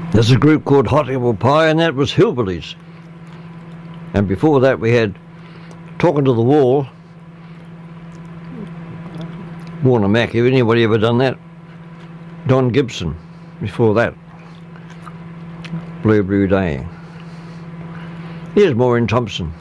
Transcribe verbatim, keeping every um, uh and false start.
There's a group called Hot Apple Pie, and that was Hillbillies. And before that we had Talking to the Wall, Warner Mac. Have anybody ever done that? Don Gibson before that. Blue Blue Day. Here's Maureen Thompson.